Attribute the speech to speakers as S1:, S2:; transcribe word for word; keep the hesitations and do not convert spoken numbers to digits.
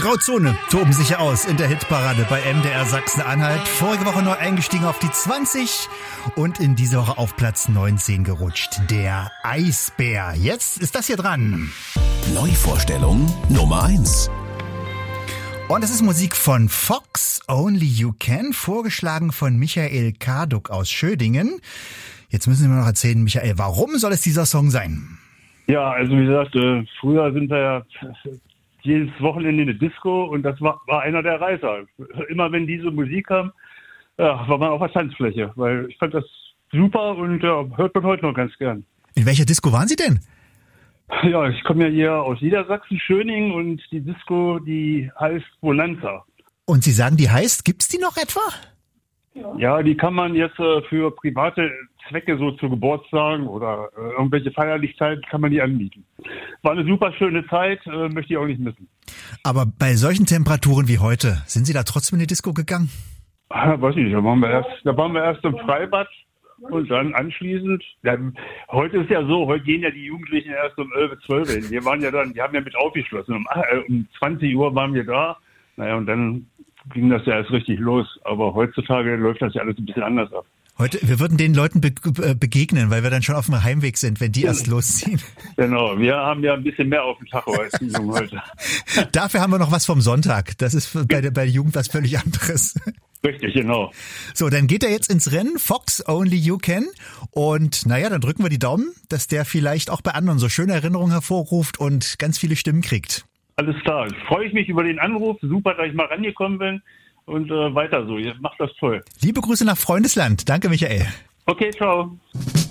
S1: Grauzone toben sich aus in der Hitparade bei M D R Sachsen-Anhalt. Vorige Woche neu eingestiegen auf die zwanzig und in dieser Woche auf Platz neunzehn gerutscht. Der Eisbär. Jetzt ist das hier dran.
S2: Neuvorstellung Nummer eins.
S1: Und es ist Musik von Fox, Only You Can, vorgeschlagen von Michael Karduk aus Schödingen. Jetzt müssen Sie mir noch erzählen, Michael, warum soll es dieser Song sein?
S3: Ja, also wie gesagt, äh, früher sind wir ja jedes Wochenende in der Disco und das war, war einer der Reißer. Immer wenn diese Musik kam, ja, war man auf der Tanzfläche, weil ich fand das super und ja, hört man heute noch ganz gern.
S1: In welcher Disco waren Sie denn?
S3: Ja, ich komme ja hier aus Niedersachsen, Schöning, und die Disco, die heißt Bonanza.
S1: Und Sie sagen, die heißt, gibt's die noch etwa?
S3: Ja, die kann man jetzt äh, für private Zwecke, so zu Geburtstagen oder äh, irgendwelche Feierlichkeiten, kann man die anbieten. War eine super schöne Zeit, äh, möchte ich auch nicht missen.
S1: Aber bei solchen Temperaturen wie heute, sind Sie da trotzdem in die Disco gegangen?
S3: Ah, weiß ich nicht, da waren wir erst, da waren wir erst im Freibad und dann anschließend. Ja, heute ist ja so, heute gehen ja die Jugendlichen erst um elf, zwölf hin. Wir waren ja dann, die haben ja mit aufgeschlossen. Um, äh, um zwanzig Uhr waren wir da. Naja, und dann ging das ja erst richtig los. Aber heutzutage läuft das ja alles ein bisschen anders ab.
S1: Heute, wir würden den Leuten be- begegnen, weil wir dann schon auf dem Heimweg sind, wenn die erst losziehen.
S3: Genau, wir haben ja ein bisschen mehr auf dem Tacho als die Jungen heute.
S1: Dafür haben wir noch was vom Sonntag. Das ist bei der, bei der Jugend was völlig anderes.
S3: Richtig, genau.
S1: So, dann geht er jetzt ins Rennen, Fox, Only You Can. Und naja, dann drücken wir die Daumen, dass der vielleicht auch bei anderen so schöne Erinnerungen hervorruft und ganz viele Stimmen kriegt.
S3: Alles klar, freue ich mich über den Anruf. Super, dass ich mal rangekommen bin. Und äh, weiter so, ihr macht das toll.
S1: Liebe Grüße nach Freundesland. Danke, Michael.
S3: Okay, ciao.